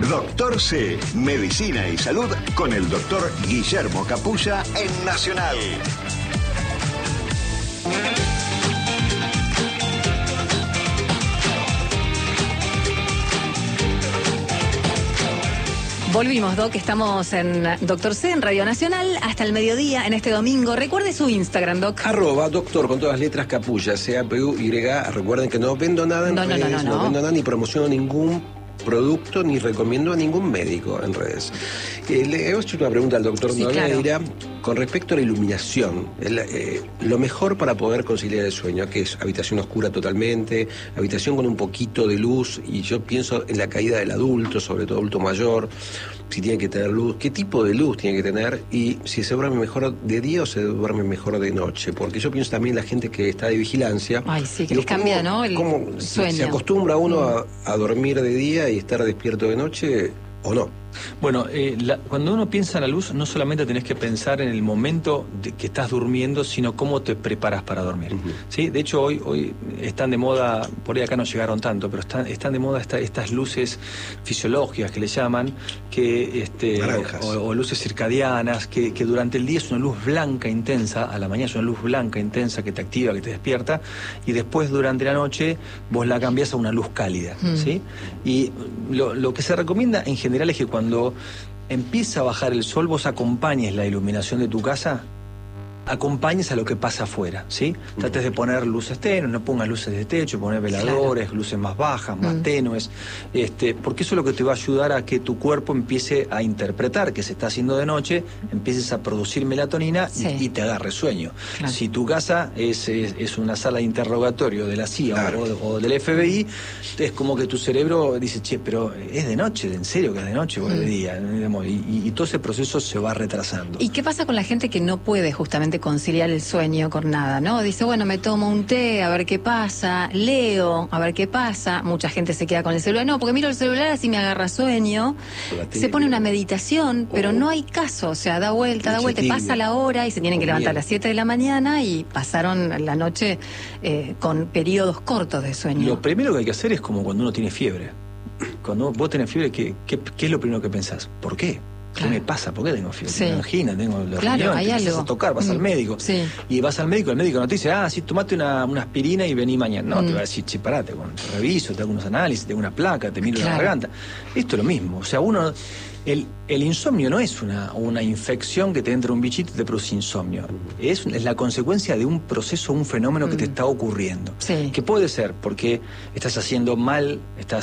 Doctor C, Medicina y Salud con el doctor Guillermo Capulla en Nacional. Volvimos, Doc, estamos en Doctor C, en Radio Nacional, hasta el mediodía, en este domingo. Recuerde su Instagram, Doc. @doctor, con todas las letras, Capulla, CAPUY. Recuerden que no vendo nada en redes, no vendo nada, ni promociono ningún producto, ni recomiendo a ningún médico en redes. Le he hecho una pregunta al doctor Nogueira con respecto a la iluminación. Lo mejor para poder conciliar el sueño, que es habitación oscura totalmente, habitación con un poquito de luz, y yo pienso en la caída del adulto, sobre todo adulto mayor, si tiene que tener luz, qué tipo de luz tiene que tener, y si se duerme mejor de día o se duerme mejor de noche. Porque yo pienso también en la gente que está de vigilancia. Ay, sí, que les cambia, ¿no? ¿Cómo sueño. se acostumbra uno a dormir de día y estar despierto de noche o no? Bueno, cuando uno piensa en la luz, no solamente tenés que pensar en el momento de que estás durmiendo, sino cómo te preparas para dormir. ¿Sí? De hecho, hoy están de moda, por ahí acá no llegaron tanto, pero están de moda estas luces fisiológicas que le llaman, que o luces circadianas, que durante el día es una luz blanca intensa, a la mañana es una luz blanca intensa que te activa, que te despierta, y después durante la noche vos la cambiás a una luz cálida. ¿Sí? Y lo que se recomienda en general es que cuando empieza a bajar el sol, vos acompañes la iluminación de tu casa, acompañes a lo que pasa afuera, ¿sí? Trates de poner luces tenues, no pongas luces de techo, poner veladores, luces más bajas, más tenues, porque eso es lo que te va a ayudar a que tu cuerpo empiece a interpretar que se está haciendo de noche, empieces a producir melatonina y te agarre sueño. Claro. Si tu casa es una sala de interrogatorio de la CIA o del FBI, es como que tu cerebro dice, che, pero es de noche, ¿en serio que es de noche o es de día? Y todo ese proceso se va retrasando. ¿Y qué pasa con la gente que no puede justamente conciliar el sueño con nada, ¿no? Dice, bueno, me tomo un té, a ver qué pasa, leo, a ver qué pasa. Mucha gente se queda con el celular. No, porque miro el celular así me agarra sueño. Se pone una meditación, pero no hay caso. O sea, da vuelta, pasa la hora y se tienen que levantar a las 7 de la mañana y pasaron la noche con periodos cortos de sueño. Lo primero que hay que hacer es como cuando uno tiene fiebre. Cuando vos tenés fiebre, ¿qué es lo primero que pensás? ¿Por qué? ¿Qué me pasa? ¿Por qué tengo fiebre? Me angina, tengo la reunión, te empiezas a tocar, vas al médico. Y vas al médico, el médico no te dice, sí, tomate una aspirina y vení mañana. No, te va a decir, che, parate, te reviso, te hago unos análisis, te hago una placa, te miro la garganta. Esto es lo mismo. O sea, el insomnio no es una infección que te entra un bichito y te produce insomnio. Es la consecuencia de un proceso, un fenómeno que te está ocurriendo. Que puede ser porque estás haciendo mal,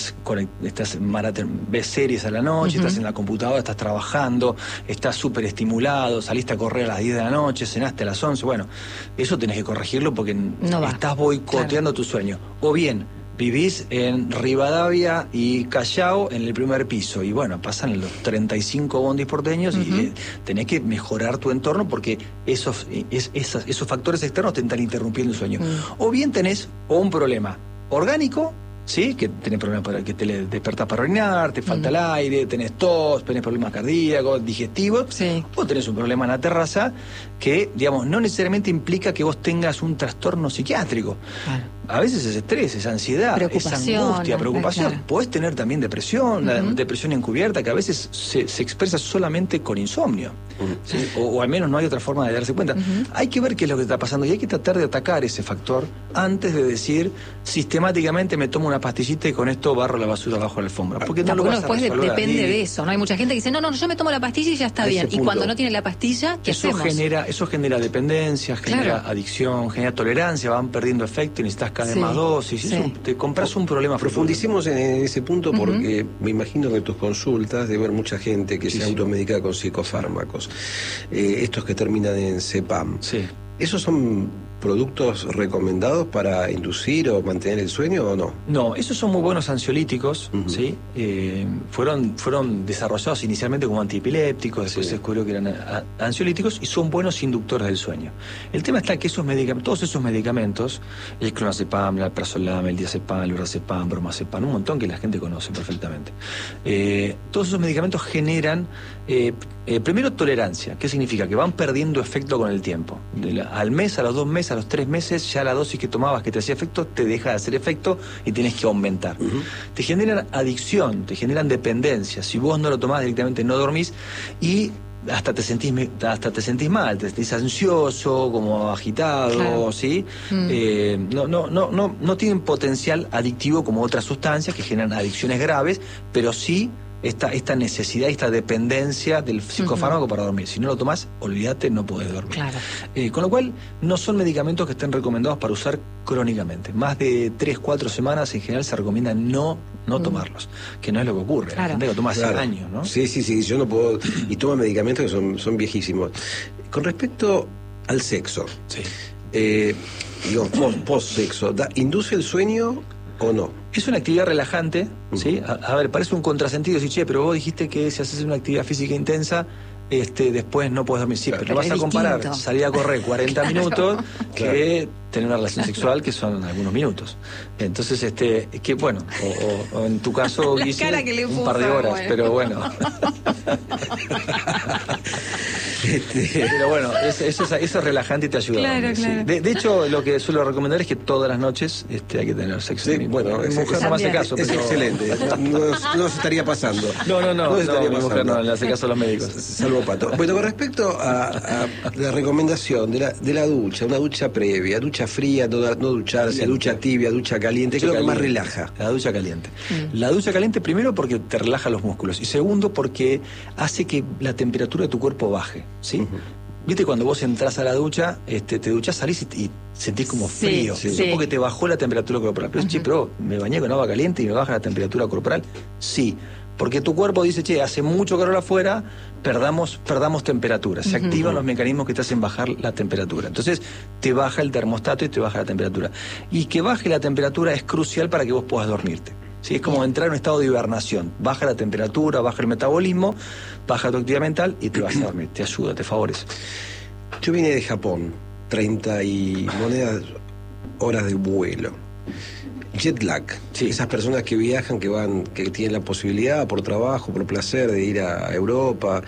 ves series a la noche, estás en la computadora, estás trabajando, estás súper estimulado, saliste a correr a las 10 de la noche, cenaste a las 11. Bueno, eso tenés que corregirlo porque estás boicoteando tu sueño. O bien, vivís en Rivadavia y Callao en el primer piso y bueno, pasan los 35 bondis porteños y tenés que mejorar tu entorno porque esos factores externos te están interrumpiendo el sueño. O bien tenés un problema orgánico, ¿sí? Que tenés problemas para que te despertás para orinar, te falta el aire, tenés tos, tenés problemas cardíacos, digestivos, o tenés un problema en la terraza que, digamos, no necesariamente implica que vos tengas un trastorno psiquiátrico. A veces es estrés, es ansiedad, es angustia, preocupación. Podés tener también depresión, la depresión encubierta, que a veces se expresa solamente con insomnio. ¿Sí? O al menos no hay otra forma de darse cuenta. Hay que ver qué es lo que está pasando y hay que tratar de atacar ese factor antes de decir sistemáticamente me tomo una pastillita y con esto barro la basura bajo la alfombra. Porque no lo vas a resolver. Depende de eso, ¿no? Hay mucha gente que dice, no, yo me tomo la pastilla y ya está bien. Y cuando no tiene la pastilla, ¿qué hacemos? Eso genera dependencia, genera adicción, genera tolerancia, van perdiendo efecto y necesitas cada vez más dosis. Te compras un problema. Profundicemos en ese punto porque me imagino que en tus consultas debe haber mucha gente que se automedica con psicofármacos. Estos que terminan en CEPAM. ¿Esos son productos recomendados para inducir o mantener el sueño o no? No, esos son muy buenos ansiolíticos, ¿sí? Fueron desarrollados inicialmente como antiepilépticos, después se descubrió que eran ansiolíticos y son buenos inductores del sueño. El tema está que todos esos medicamentos, el clonazepam, el alprazolam, el diazepam, el lorazepam, bromazepam, un montón que la gente conoce perfectamente. Todos esos medicamentos generan Primero, tolerancia. ¿Qué significa? Que van perdiendo efecto con el tiempo. Al mes, a los 2 meses, a los 3 meses, ya la dosis que tomabas que te hacía efecto, te deja de hacer efecto y tienes que aumentar. Te generan adicción, te generan dependencia. Si vos no lo tomás directamente, no dormís y hasta te sentís mal, te sentís ansioso, como agitado, claro. ¿Sí? No tienen potencial adictivo como otras sustancias que generan adicciones graves, pero sí esta necesidad, esta dependencia del psicofármaco para dormir. Si no lo tomás, olvídate, no podés dormir. Claro. Con lo cual, no son medicamentos que estén recomendados para usar crónicamente. Más de 3-4 semanas en general se recomienda no tomarlos, que no es lo que ocurre. Claro. La gente lo toma hace años, ¿no? Sí, yo no puedo, y tomo medicamentos que son viejísimos. Con respecto al sexo, post-sexo, ¿induce el sueño o no? Es una actividad relajante, ¿sí? A ver, parece un contrasentido decir, che, pero vos dijiste que si haces una actividad física intensa, después no puedes dormir. Sí, pero vas a comparar salir a correr 40 minutos que tener una relación sexual que son algunos minutos. Entonces, que bueno, o en tu caso, Guille, un par de horas, pero bueno. Pero bueno, eso es relajante y te ayuda. Claro. De hecho, lo que suelo recomendar es que todas las noches hay que tener sexo. Sí, bueno, mi mujer no me hace caso. Es excelente, no se estaría pasando. No, mi mujer no le hace caso a los médicos. Salvo Pato. Bueno, con respecto a la recomendación de la ducha, una ducha previa, ducha fría, no ducharse, ducha tibia, ducha caliente, ¿qué es lo que más relaja? La ducha caliente. La ducha caliente primero porque te relaja los músculos y segundo porque hace que la temperatura de tu cuerpo baje, ¿sí? ¿Viste cuando vos entras a la ducha, te duchás, salís y sentís como frío? Sí. Eso porque te bajó la temperatura corporal. Pero, pero me bañé con agua caliente y me baja la temperatura corporal. Sí, porque tu cuerpo dice, che, hace mucho calor afuera, perdamos temperatura. Se activan los mecanismos que te hacen bajar la temperatura. Entonces, te baja el termostato y te baja la temperatura. Y que baje la temperatura es crucial para que vos puedas dormirte. ¿Sí? Es como entrar en un estado de hibernación. Baja la temperatura, baja el metabolismo, baja tu actividad mental y te vas a dormir. Te ayuda, te favorece. Yo vine de Japón, 30 y horas de vuelo. Jet lag. Sí. Esas personas que viajan, que tienen la posibilidad por trabajo, por placer de ir a Europa,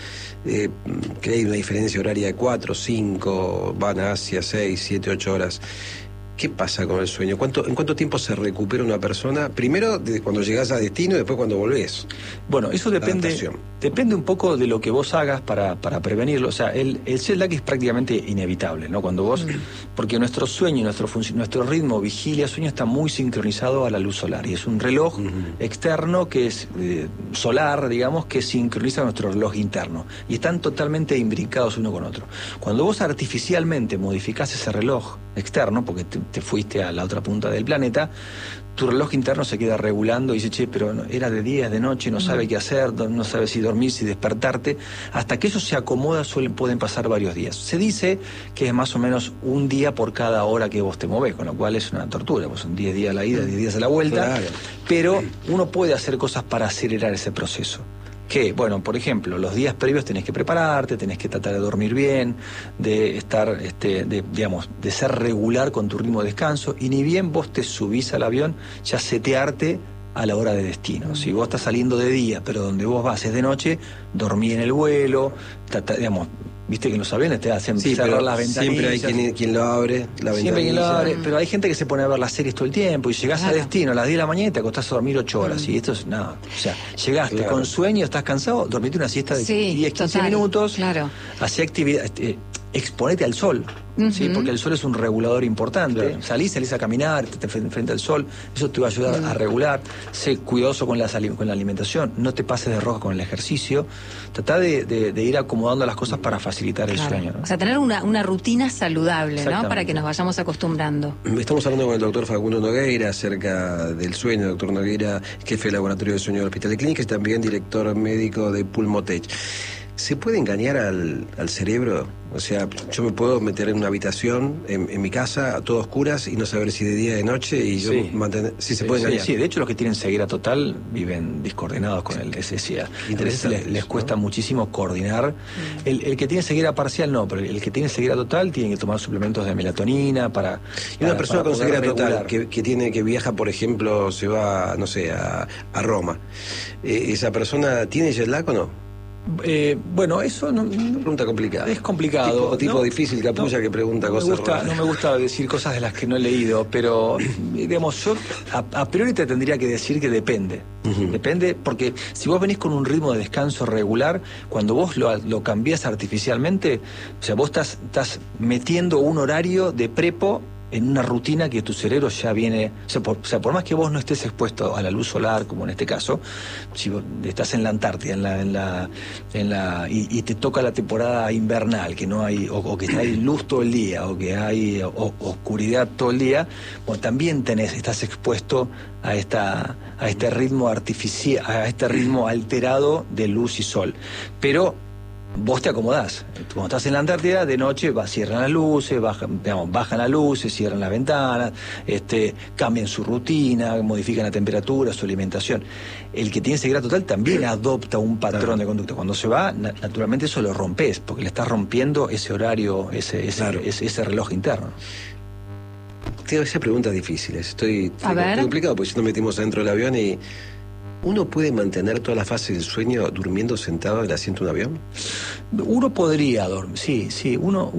que hay una diferencia horaria de 4, 5, van a Asia 6, 7, 8 horas. ¿Qué pasa con el sueño? ¿En cuánto tiempo se recupera una persona? Primero, de cuando llegás a destino y después cuando volvés. Bueno, eso depende un poco de lo que vos hagas para prevenirlo. O sea, el jet lag es prácticamente inevitable, ¿no? Cuando vos... Porque nuestro sueño, nuestro ritmo vigilia-sueño está muy sincronizado a la luz solar. Y es un reloj externo que es solar, digamos, que sincroniza nuestro reloj interno. Y están totalmente imbricados uno con otro. Cuando vos artificialmente modificás ese reloj externo, porque te fuiste a la otra punta del planeta, tu reloj interno se queda regulando y dice, che, pero era de día, de noche, no sabe qué hacer, no sabe si dormir, si despertarte. Hasta que eso se acomoda pueden pasar varios días. Se dice que es más o menos un día por cada hora que vos te movés, con lo cual es una tortura, pues son 10 días a la ida, 10 días a la vuelta, claro. Pero uno puede hacer cosas para acelerar ese proceso. Que, bueno, por ejemplo, los días previos tenés que prepararte, tenés que tratar de dormir bien, de estar, de ser regular con tu ritmo de descanso, y ni bien vos te subís al avión, ya setearte a la hora de destino. Si vos estás saliendo de día, pero donde vos vas es de noche, dormí en el vuelo, viste que en los aviones te hacen cerrar las ventanillas. Siempre hay quien lo abre, la ventanilla. Siempre quien lo abre, pero hay gente que se pone a ver las series todo el tiempo y llegás a destino a las 10 de la mañana y te acostás a dormir 8 horas. Y esto es nada. O sea, llegaste con sueño, estás cansado, dormite una siesta de 10, 15 minutos. Claro. Hacé actividad, exponete al sol. ¿Sí? Porque el sol es un regulador importante. Claro. Salís a caminar, te frente al sol, eso te va a ayudar a regular. Sé cuidadoso con la alimentación, no te pases de roja con el ejercicio. Tratá de ir acomodando las cosas para facilitar el sueño, ¿no? O sea, tener una rutina saludable, ¿no? Para que nos vayamos acostumbrando. Estamos hablando con el doctor Facundo Nogueira acerca del sueño. Doctor Nogueira, jefe de laboratorio de sueño del Hospital de Clínicas y también director médico de Pulmotec. ¿Se puede engañar al cerebro? O sea, yo me puedo meter en una habitación, en mi casa, a todo oscuras y no saber si de día o de noche y yo mantener... Sí, se puede engañar. Sí, de hecho los que tienen ceguera total viven discoordinados con el SSA. Les cuesta muchísimo coordinar. El que tiene ceguera parcial no, pero el que tiene ceguera total tiene que tomar suplementos de melatonina para... Y una persona con ceguera total que viaja, por ejemplo, se va, no sé, a Roma. ¿Esa persona tiene jet lag o no? Bueno, eso no... Pregunta complicada. Es complicado. Tipo ¿no? difícil, Capulla, que pregunta cosas raras. No me gusta decir cosas de las que no he leído, pero, digamos, yo a priori te tendría que decir que depende. Depende, porque si vos venís con un ritmo de descanso regular, cuando vos lo cambiás artificialmente, o sea, vos estás metiendo un horario de prepo en una rutina que tu cerebro ya viene... O sea, por más que vos no estés expuesto a la luz solar, como en este caso, si vos estás en la Antártida y te toca la temporada invernal, que no hay, o que hay luz todo el día, o que hay oscuridad todo el día, bueno, también estás expuesto a este ritmo artificial, a este ritmo alterado de luz y sol. Pero vos te acomodás. Cuando estás en la Antártida, de noche cierran las luces, bajan las luces, cierran las ventanas, cambian su rutina, modifican la temperatura, su alimentación. El que tiene ceguera total también adopta un patrón de conducta. Cuando se va, naturalmente eso lo rompes, porque le estás rompiendo ese horario, ese reloj interno. Tengo esas preguntas difíciles. Estoy complicado, porque si nos metimos adentro del avión y... ¿Uno puede mantener toda la fase del sueño durmiendo sentado en el asiento de un avión? Uno podría dormir, sí.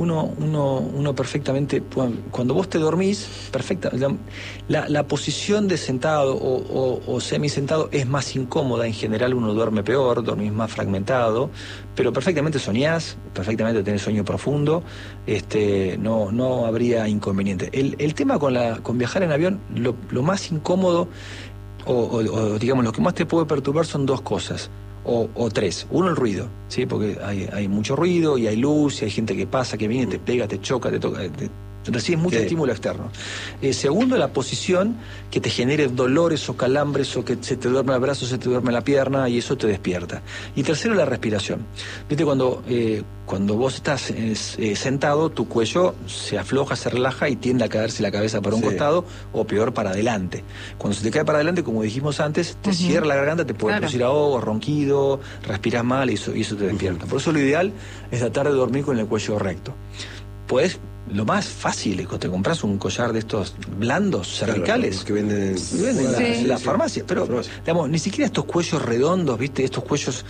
Uno perfectamente, cuando vos te dormís, perfecta. La posición de sentado o semisentado es más incómoda. En general uno duerme peor, dormís más fragmentado, pero perfectamente soñás, perfectamente tenés sueño profundo, no habría inconveniente. El tema con viajar en avión, lo más incómodo, o digamos, lo que más te puede perturbar son dos cosas, o tres. Uno, el ruido, ¿sí? Porque hay mucho ruido y hay luz y hay gente que pasa, que viene, te pega, te choca, te toca, recibes mucho estímulo externo. Segundo, la posición, que te genere dolores o calambres, o que se te duerme el brazo, se te duerme la pierna, y eso te despierta. Y tercero, la respiración. Viste, cuando vos estás sentado, tu cuello se afloja, se relaja y tiende a caerse la cabeza para un costado, o peor, para adelante. Cuando se te cae para adelante, como dijimos antes, te cierra la garganta, te puede producir ahogo, ronquido, respirás mal y eso te despierta. Por eso lo ideal es tratar de dormir con el cuello recto. Puedes... Lo más fácil es que te compras un collar de estos blandos, cervicales, que venden en la farmacia, pero digamos, ni siquiera estos cuellos redondos, ¿viste? Estos cuellos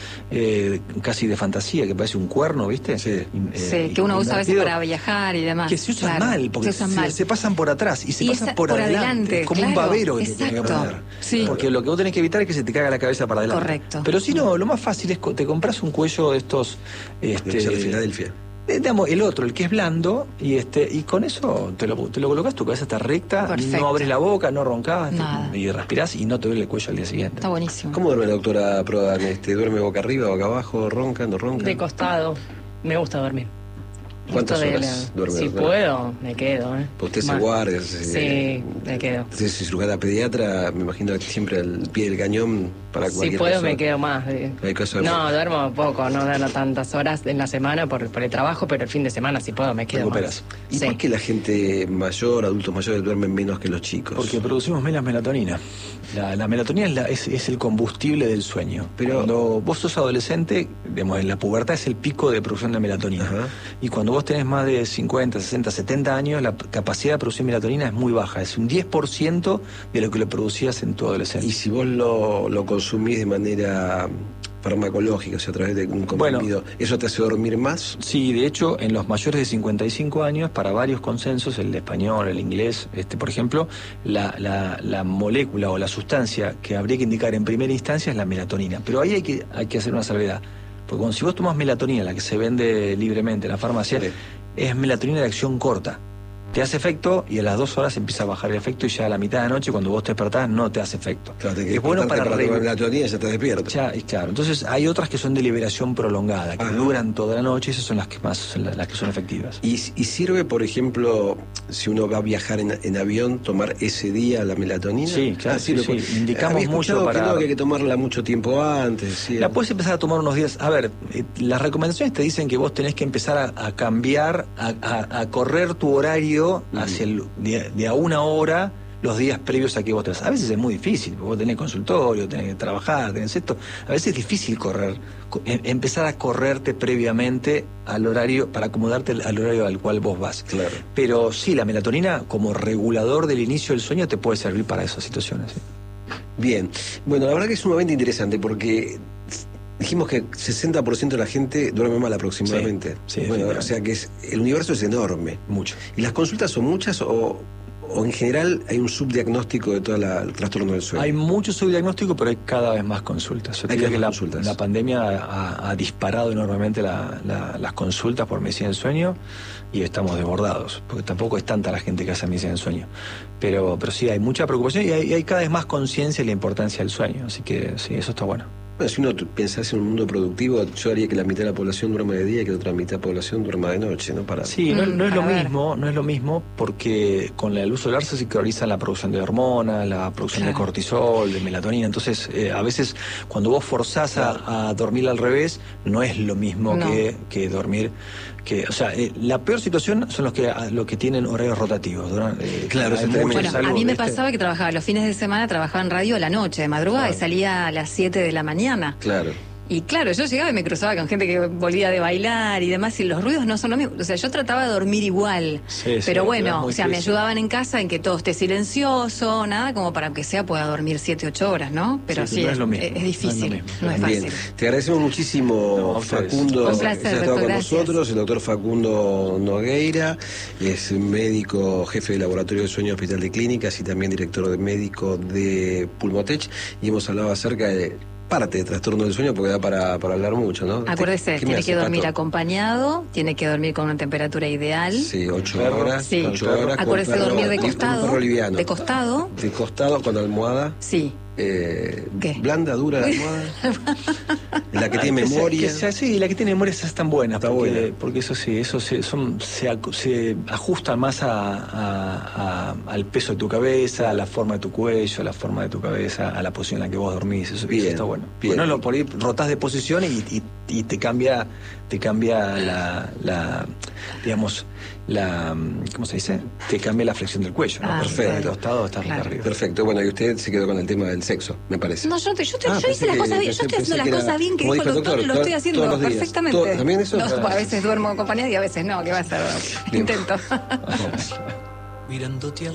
casi de fantasía, que parece un cuerno, ¿viste? Que uno usa a veces para viajar y demás. Que se usan mal, porque se pasan por atrás y se pasan por adelante, como un babero que te tiene que poner. Sí. Porque lo que vos tenés que evitar es que se te caiga la cabeza para adelante. Correcto. Pero si no, lo más fácil es que te compras un cuello de estos... de Filadelfia. Digamos, el otro, el que es blando, y con eso te lo colocas, tu cabeza está recta, perfecto. No abres la boca, no roncas, y respirás y no te duele el cuello al día siguiente. Está buenísimo. ¿Cómo duerme la doctora Prodan? ¿Duerme boca arriba, boca abajo, ronca, no ronca? De costado. Me gusta dormir. ¿Cuántas horas duerme? Si puedo, me quedo. ¿Usted se guarda? Sí, me quedo. Usted es cirujana pediatra, me imagino que siempre al pie del cañón para cualquier cosa. Si puedo, me quedo más. No, duermo poco, no duermo tantas horas en la semana por el trabajo, pero el fin de semana, si puedo, me quedo más. ¿Y por qué la gente mayor, adultos mayores, duermen menos que los chicos? Porque producimos menos melatonina. La melatonina es el combustible del sueño. Pero cuando vos sos adolescente, digamos, en la pubertad es el pico de producción de melatonina. Ajá. Y cuando vos tenés más de 50, 60, 70 años, la capacidad de producir melatonina es muy baja. Es un 10% de lo que lo producías en tu adolescencia. Y si vos lo consumís de manera farmacológica, o sea, a través de un comprimido, ¿eso te hace dormir más? Sí, de hecho, en los mayores de 55 años, para varios consensos, el español, el inglés, por ejemplo, la molécula o la sustancia que habría que indicar en primera instancia es la melatonina. Pero ahí hay que hacer una salvedad. Porque si vos tomás melatonina, la que se vende libremente en la farmacia, es melatonina de acción corta. Te hace efecto y a las 2 horas empieza a bajar el efecto, y ya a la mitad de la noche, cuando vos te despertás, no te hace efecto. Claro, es bueno para tomar melatonina, ya te despiertas. Claro, entonces hay otras que son de liberación prolongada, que duran toda la noche, y esas son las que son efectivas. ¿Y sirve, por ejemplo, si uno va a viajar en avión, tomar ese día la melatonina? Sí, claro, sí. Indicamos mucho para... que hay que tomarla mucho tiempo antes. ¿Sí? La puedes empezar a tomar unos días. A ver, las recomendaciones te dicen que vos tenés que empezar a cambiar, a correr tu horario hacia de a una hora los días previos a que vos tenés. A veces es muy difícil, porque vos tenés consultorio, tenés que trabajar, tenés esto. A veces es difícil empezar a correrte previamente al horario, para acomodarte al horario al cual vos vas. Claro. Pero sí, la melatonina como regulador del inicio del sueño te puede servir para esas situaciones. ¿Sí? Bien. Bueno, la verdad que es sumamente interesante, porque Dijimos que 60% de la gente duerme mal aproximadamente. Sí, bueno, o sea que el universo es enorme. Mucho. ¿Y las consultas son muchas o en general hay un subdiagnóstico de todo el trastorno del sueño? Hay mucho subdiagnóstico, pero hay cada vez más consultas. Yo diría que la pandemia ha disparado enormemente las consultas por medicina del sueño y estamos desbordados, porque tampoco es tanta la gente que hace medicina del sueño. Pero sí, hay mucha preocupación y hay cada vez más conciencia de la importancia del sueño. Así que sí, eso está bueno. Bueno, si uno pensase en un mundo productivo, yo haría que la mitad de la población duerma de día y que la otra mitad de la población duerma de noche, ¿no? Sí, no es lo mismo, porque con el luz solar se sincronizan la producción de hormonas, la producción de cortisol, de melatonina. Entonces, a veces, cuando vos forzás a dormir al revés, no es lo mismo que dormir. La peor situación son los que tienen horarios rotativos. Claro, a mí me pasaba que trabajaba los fines de semana, trabajaba en radio a la noche, de madrugada, y salía a las 7 de la mañana. Claro. Y claro, yo llegaba y me cruzaba con gente que volvía de bailar y demás, y los ruidos no son lo mismo. O sea, yo trataba de dormir igual. Pero bueno, o sea, me ayudaban en casa en que todo esté silencioso, nada como para que sea pueda dormir 7, 8 horas, ¿no? Pero sí, es difícil, no es fácil. Bien. Te agradecemos muchísimo, Facundo, un placer, que has estado con nosotros, el doctor Facundo Nogueira, es médico jefe de laboratorio de sueño Hospital de Clínicas y también director médico de Pulmotech, y hemos hablado acerca de parte de trastorno del sueño porque da para hablar mucho, ¿no? Acuérdese, tiene que dormir acompañado, tiene que dormir con una temperatura ideal. Sí, 8 horas. Sí. 8 horas. Acuérdese dormir de costado. Un perro liviano. De costado. De costado con almohada. Sí. ¿Qué? Blanda, dura la almohada. La que tiene memoria. Sí, la que tiene memoria es tan buena. Está porque eso sí, se ajusta más al peso de tu cabeza, a la forma de tu cuello, a la forma de tu cabeza, a la posición en la que vos dormís. Eso está bueno. Bien. Bueno, por ahí rotás de posición y te cambia digamos, ¿cómo se dice? Te cambia la flexión del cuello, ¿no? Perfecto. El costado está arriba. Perfecto. Bueno, y usted se quedó con el tema del sexo, me parece. No, yo hice las cosas bien. Yo estoy haciendo las cosas bien que dijo el doctor, lo estoy haciendo perfectamente. ¿También eso? A veces duermo acompañada y a veces no, ¿qué va a ser? Intento. Mirándote